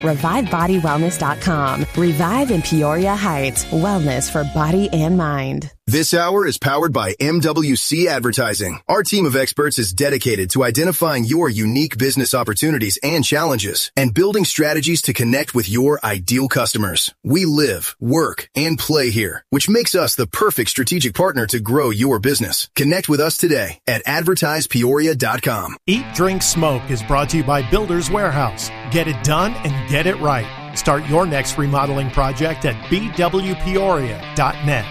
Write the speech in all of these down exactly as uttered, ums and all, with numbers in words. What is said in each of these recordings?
revive body wellness dot com. Revive in Peoria Heights. Wellness for body and mind. This hour is powered by M W C Advertising. Our team of experts is dedicated to identifying your unique business opportunities and challenges and building strategies to connect with your ideal customers. We live, work, and play here, which makes us the perfect strategic partner to grow your business. Connect with us today at advertise peoria dot com. Eat, Drink, Smoke is brought to you by Builders Warehouse. Get it done and get it right. Start your next remodeling project at b w peoria dot net.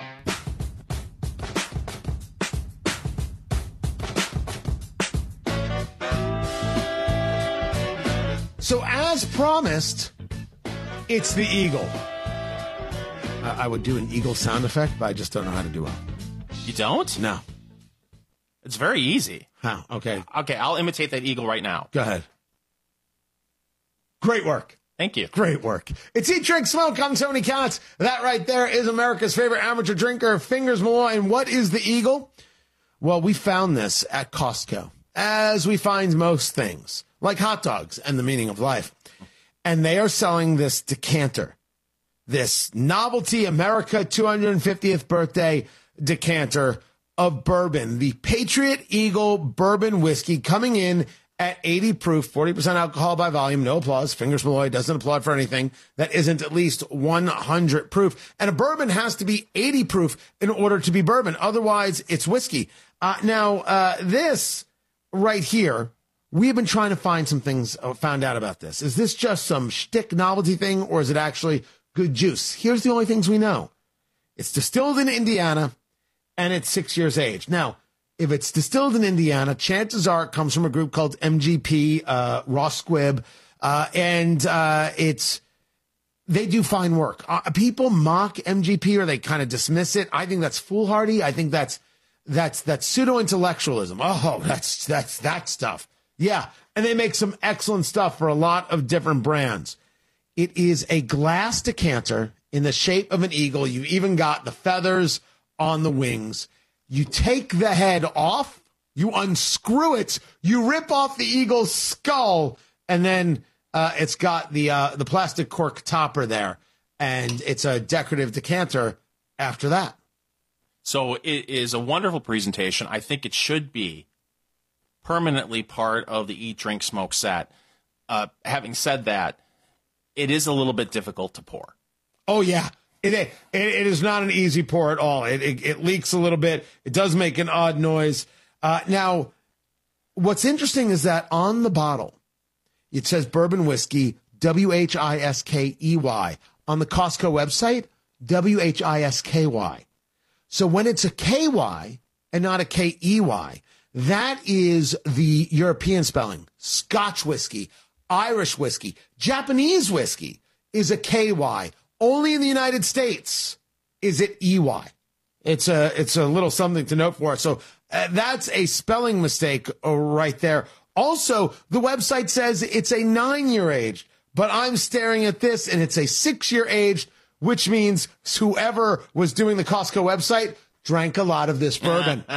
So as promised, it's the Eagle. Uh, I would do an Eagle sound effect, but I just don't know how to do one. You don't? No. It's very easy. How? Okay. Okay, I'll imitate that eagle right now. Go ahead. Great work. Thank you. Great work. It's Eat, Drink, Smoke. I'm Tony Katz. That right there is America's favorite amateur drinker, Fingers Malloy. And what is the Eagle? Well, we found this at Costco, as we find most things, like hot dogs and the meaning of life. And they are selling this decanter, this novelty America two hundred fiftieth birthday decanter of bourbon, the Patriot Eagle bourbon whiskey, coming in at eighty proof, forty percent alcohol by volume. No applause. Fingers Malloy doesn't applaud for anything that isn't at least one hundred proof. And a bourbon has to be eighty proof in order to be bourbon. Otherwise, it's whiskey. Uh, now, uh, this right here, we have been trying to find some things, uh, found out about this. Is this just some shtick novelty thing, or is it actually good juice? Here's the only things we know. It's distilled in Indiana, and it's six years aged. Now, if it's distilled in Indiana, chances are it comes from a group called M G P, uh, Ross Squibb, uh, and uh, it's they do fine work. Uh, people mock M G P or they kind of dismiss it. I think that's foolhardy. I think that's that's that's pseudo-intellectualism. Oh, that's that's that stuff. Yeah, and they make some excellent stuff for a lot of different brands. It is a glass decanter in the shape of an eagle. You've even got the feathers on the wings. You take the head off, you unscrew it, you rip off the eagle's skull, and then uh, it's got the uh, the plastic cork topper there, and it's a decorative decanter after that. So it is a wonderful presentation. I think it should be permanently part of the Eat, Drink, Smoke set. Uh, having said that, it is a little bit difficult to pour. Oh, yeah. It, it it is not an easy pour at all. It, it it leaks a little bit. It does make an odd noise. Uh, now, what's interesting is that on the bottle, it says bourbon whiskey, W H I S K E Y. On the Costco website, W H I S K Y. So when it's a K Y and not a K E Y, that is the European spelling. Scotch whiskey, Irish whiskey, Japanese whiskey is a K Y. Only in the United States is it E Y. It's a it's a little something to note for us. So uh, that's a spelling mistake uh, right there. Also, the website says it's a nine-year aged, but I'm staring at this and it's a six-year aged, which means whoever was doing the Costco website drank a lot of this bourbon.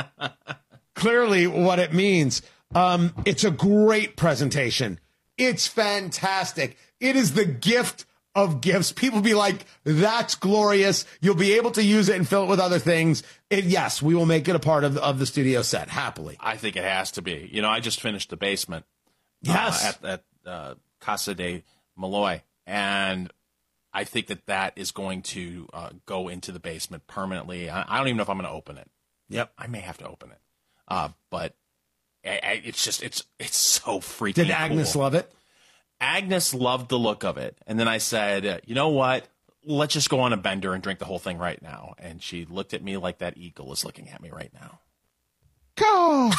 Clearly what it means. Um, it's a great presentation. It's fantastic. It is the gift of gifts. People be like, that's glorious. You'll be able to use it and fill it with other things. And yes, we will make it a part of, of the studio set, happily. I think it has to be. You know, I just finished The Basement. Yes. Uh, at at uh, Casa de Malloy. And I think that that is going to uh, go into The Basement permanently. I, I don't even know if I'm going to open it. Yep. I may have to open it. Uh, but I, I, it's just, it's it's so freaking Did Agnes cool. love it? Agnes loved the look of it. And then I said, you know what? Let's just go on a bender and drink the whole thing right now. And she looked at me like that eagle is looking at me right now. Go!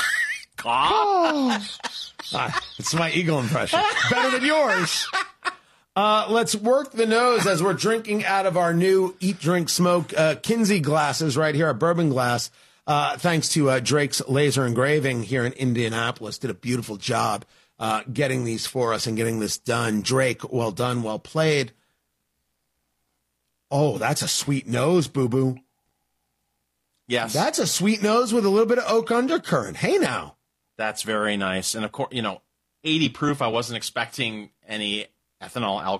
Go! Ah, it's my eagle impression. Better than yours. Uh, let's work the nose as we're drinking out of our new Eat, Drink, Smoke uh, Kinsey glasses right here, a bourbon glass. Uh, thanks to uh, Drake's Laser Engraving here in Indianapolis. Did a beautiful job uh, getting these for us and getting this done. Drake, well done, well played. Oh, that's a sweet nose, boo-boo. Yes. That's a sweet nose with a little bit of oak undercurrent. Hey, now. That's very nice. And, of course, you know, eighty proof, I wasn't expecting any ethanol, alcohol.